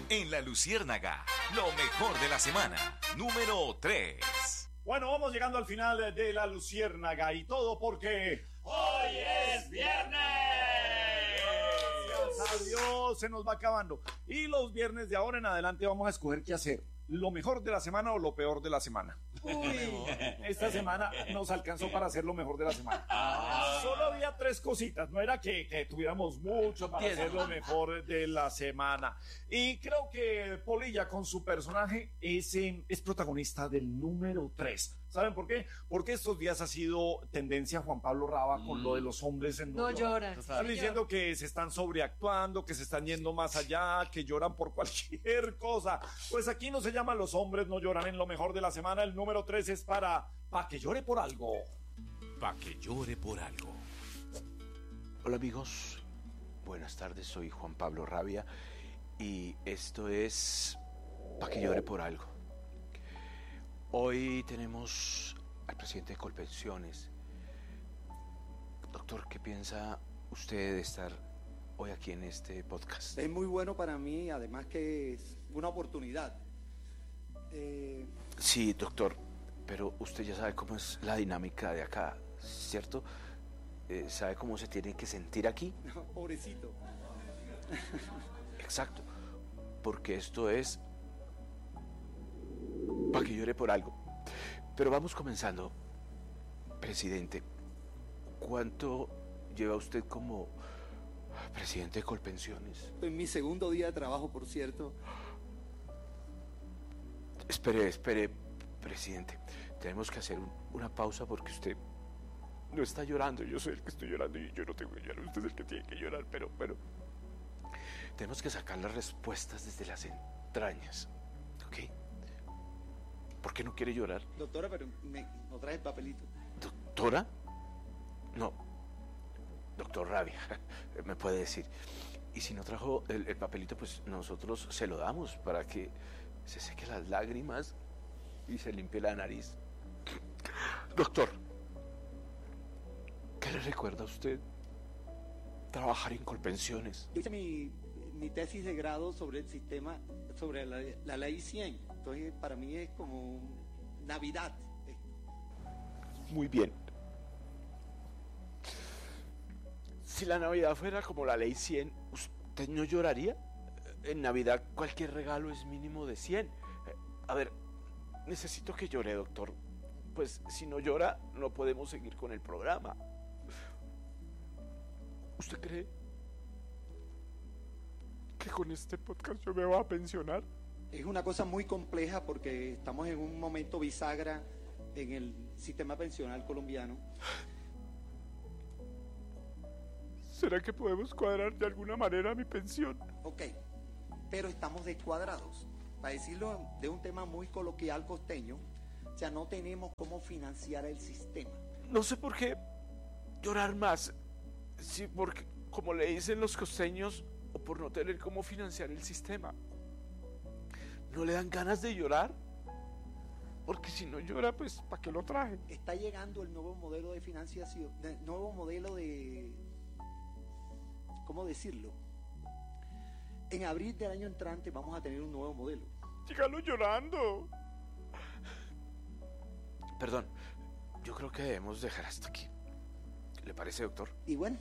En La Luciérnaga, lo mejor de la semana, número 3. Bueno, vamos llegando al final de La Luciérnaga y todo porque... ¡Hoy es viernes! Gracias a Dios, se nos va acabando. Y los viernes de ahora en adelante vamos a escoger qué hacer. ¿Lo mejor de la semana o lo peor de la semana? Uy, esta semana nos alcanzó para hacer lo mejor de la semana. Solo había 3 cositas, no era que tuviéramos mucho para hacer lo mejor de la semana. Y creo que Polilla con su personaje es protagonista del número 3. ¿Saben por qué? Porque estos días ha sido tendencia Juan Pablo Raba con lo de los hombres en no lloran. Están diciendo que se están sobreactuando, que se están yendo más allá, que lloran por cualquier cosa. Pues aquí no se llama Los hombres no lloran en lo mejor de la semana. El número 3 es para que llore por algo. Pa' que llore por algo. Hola amigos, buenas tardes, soy Juan Pablo Rabia y esto es Pa' que llore por algo. Hoy tenemos al presidente de Colpensiones. Doctor, ¿qué piensa usted de estar hoy aquí en este podcast? Es muy bueno para mí, además que es una oportunidad. Sí, doctor, pero usted ya sabe cómo es la dinámica de acá, ¿cierto? ¿Sabe cómo se tiene que sentir aquí? No, pobrecito. Exacto, porque esto es para que llore por algo. Pero vamos comenzando. Presidente, ¿cuánto lleva usted como presidente de Colpensiones? En mi segundo día de trabajo, por cierto. Espere, presidente. Tenemos que hacer una pausa porque usted no está llorando. Yo soy el que estoy llorando y yo no tengo que llorar. Usted es el que tiene que llorar, pero tenemos que sacar las respuestas desde las entrañas, ¿ok? ¿Por qué no quiere llorar? Doctora, pero no trae el papelito. ¿Doctora? No. Doctor Rabia, me puede decir. Y si no trajo el papelito, pues nosotros se lo damos para que se seque las lágrimas y se limpie la nariz. Doctor, ¿qué le recuerda a usted trabajar en Colpensiones? Yo hice mi tesis de grado sobre el sistema, sobre la ley 100. Entonces, para mí es como Navidad. Muy bien. Si la Navidad fuera como la ley 100, ¿usted no lloraría? En Navidad cualquier regalo es mínimo de 100. A ver, necesito que llore, doctor. Pues si no llora, no podemos seguir con el programa. ¿Usted cree que con este podcast yo me voy a pensionar? Es una cosa muy compleja porque estamos en un momento bisagra en el sistema pensional colombiano. ¿Será que podemos cuadrar de alguna manera mi pensión? Ok, pero estamos descuadrados. Para decirlo de un tema muy coloquial costeño, o sea, no tenemos cómo financiar el sistema. No sé por qué llorar más. Sí, porque, como le dicen los costeños, o por no tener cómo financiar el sistema. ¿No le dan ganas de llorar? Porque si no llora, pues, ¿para qué lo traje? Está llegando el nuevo modelo de financiación, el nuevo modelo de... ¿Cómo decirlo? En abril del año entrante vamos a tener un nuevo modelo. Sígalo llorando. Perdón, yo creo que debemos dejar hasta aquí. ¿Le parece, doctor? Y bueno,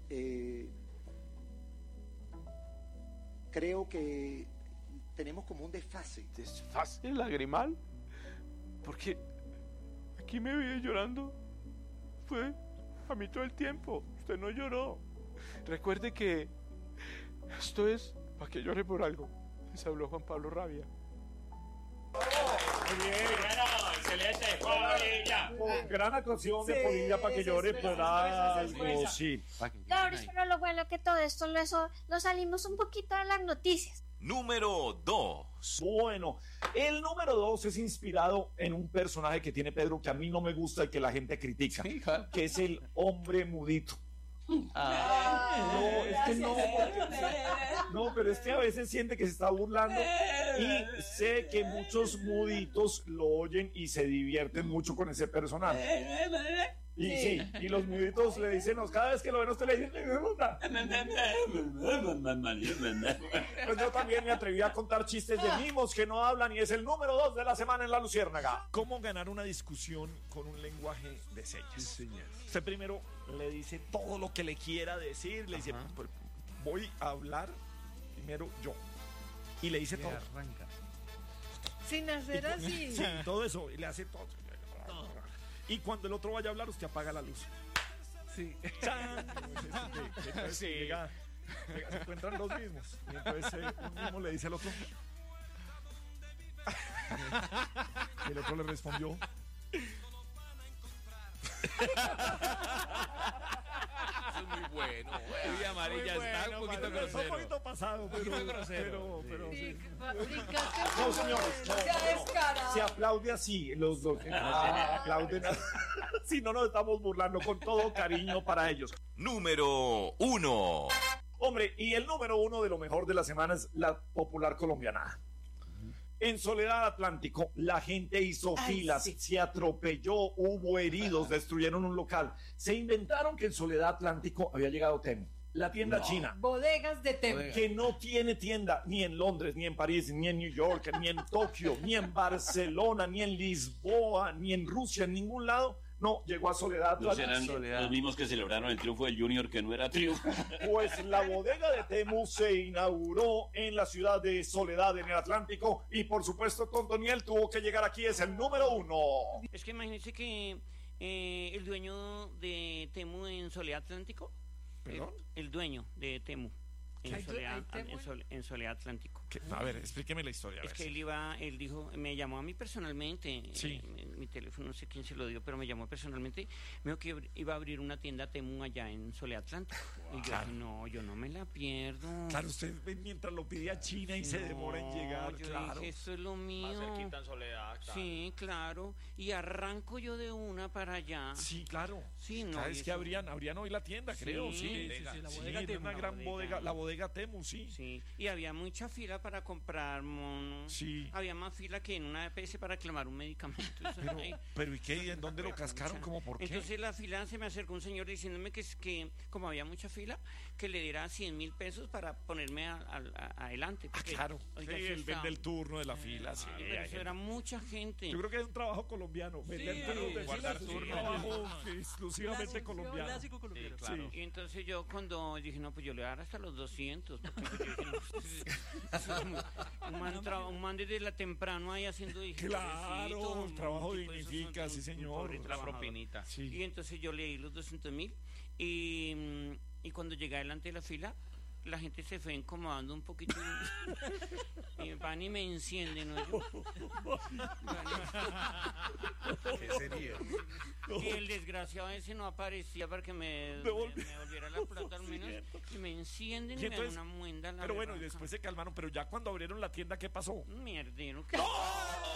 creo que tenemos como un desfase. ¿Desfase lagrimal? Porque aquí me vi llorando. Fue a mí todo el tiempo. Usted no lloró. Recuerde que esto es para que llore por algo. Les habló Juan Pablo Rabia. Muy bien. Bueno, excelente, Polilla. Gran actuación de Polilla para que llore por algo. Sí. Doris, pero lo bueno que todo esto lo salimos un poquito de las noticias. Número 2. Bueno, el número 2 es inspirado en un personaje que tiene Pedro que a mí no me gusta y que la gente critica, que es el hombre mudito. No, es que no, pero es que a veces siente que se está burlando y sé que muchos muditos lo oyen y se divierten mucho con ese personaje. Y sí, y los miuditos le dicen, cada vez que lo ven a usted le dicen, pues yo también me atreví a contar chistes de mimos que no hablan y es el número 2 de la semana en La Luciérnaga. ¿Cómo ganar una discusión con un lenguaje de señas? Usted primero le dice todo lo que le quiera decir, le dice, pues, voy a hablar primero yo. Y le dice todo. Arranca. Sin hacer así. Sí, todo eso, y le hace todo. Y cuando el otro vaya a hablar, usted apaga la luz. Sí. ¡Chan! Entonces, llega, se encuentran los mismos. Y entonces un mismo le dice al otro. Y el otro le respondió. Eso es muy bueno. Y amarilla está un poquito Está un grosero. poquito pasado, pero Sí, sí. fabricaste No, un señores, no, modelo. no. Se aplaude así, los dos. Aplauden. Si no, nos estamos burlando con todo cariño para ellos. Número 1. Hombre, y el número 1 de lo mejor de la semana es la popular colombiana. En Soledad Atlántico, la gente hizo filas, se atropelló, hubo heridos, destruyeron un local. Se inventaron que en Soledad Atlántico había llegado Temu, la tienda china. Bodegas de Temu. Que no tiene tienda ni en Londres, ni en París, ni en New York, ni en Tokio, ni en Barcelona, ni en Lisboa, ni en Rusia, en ningún lado. No, llegó a Soledad No serán Atlántico. los mismos que celebraron el triunfo del Junior, que no era triunfo. Pues la bodega de Temu se inauguró en la ciudad de Soledad, en el Atlántico, y por supuesto Tontoniel tuvo que llegar aquí, es el número 1. Es que imagínense que el dueño de Temu en Soledad Atlántico, ¿Perdón? el dueño de Temu en ¿Hay Soledad, Temu? en Soledad Atlántico. A ver, explíqueme la historia. Es que él dijo, me llamó a mí personalmente, Sí. Mi teléfono no sé quién se lo dio, pero me llamó personalmente, me dijo que iba a abrir una tienda Temu allá en Soledad Atlántico. Y yo Claro. dije, no, yo no me la pierdo. Claro, usted mientras lo pide a China y se demora en llegar, yo claro. dije, esto es lo mío. Más cerquita en Soledad, claro. Sí, claro. Y arranco yo de una para allá. Sí, claro. Sí, no. ¿Sabes y que eso- abrían hoy la tienda, creo? Sí, Sí, sí, la Sí, bodega es Temu. una gran bodega. bodega, la bodega Temu, sí. Sí, y había mucha fila para comprar monos. Sí. Había más fila que en una EPS para reclamar un medicamento. Eso, ay, Pero ¿y qué? ¿En dónde lo cascaron? mucha- ¿Cómo por qué? Entonces la fila se me acercó un señor diciéndome que como había mucha fila, que le diera 100.000 pesos para ponerme adelante. porque, Claro. oiga, Sí, eso el está- vende el turno de la fila. Sí, pero hay eso gente. era mucha gente. Yo creo que es un trabajo colombiano. Vender turnos de guardar fila es un turnos. trabajo exclusivamente colombiano. Clásico colombiano. Claro. Y entonces yo cuando dije, no, pues yo le voy a dar hasta los 200. Porque yo dije, no, un man desde la temprano ahí haciendo... dije, Claro, pobrecito, el trabajo un tipo de esos, dignifica, un sí, señor. pobre La trabajador. propinita. Sí. Y entonces yo le di los 200.000 y cuando llegué adelante de la fila, la gente se fue incomodando un poquito y van y me encienden, ¿no? ¿Qué sería? Y el desgraciado ese no aparecía para que me volviera la plata al menos y me encienden y, me dan entonces- una muenda. Pero bueno, y después se calmaron. Pero ya cuando abrieron la tienda, ¿qué pasó? Un mierdero. Que... ¡No!